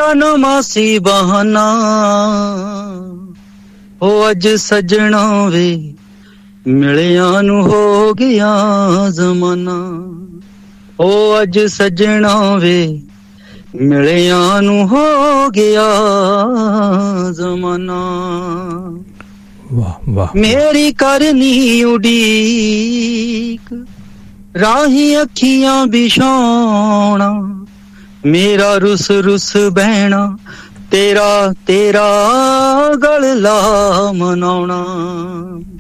ਤੇਰਾ ਨਮਾਸੀ ਬਹਾਨਾ ਉਹ ਅੱਜ ਸੱਜਣਾ ਵੇ ਮਿਲਿਆਂ ਨੂੰ ਹੋ ਗਿਆ ਜ਼ਮਾਨਾ ਉਹ ਅੱਜ ਸੱਜਣਾ ਵੇ ਮਿਲਿਆਂ ਨੂੰ ਹੋ ਗਿਆ ਜ਼ਮਾਨਾ ਵਾਹ ਵਾਹ ਮੇਰੀ ਕਰਨੀ ਉਡੀਕ ਰਾਹੀਂ ਅੱਖੀਆਂ ਬਿਛਾਉਣਾ ਮੇਰਾ ਰੁਸ ਰੁਸ ਬਹਿਣਾ ਤੇਰਾ ਗਲ ਲਾ ਮਨਾਉਣਾ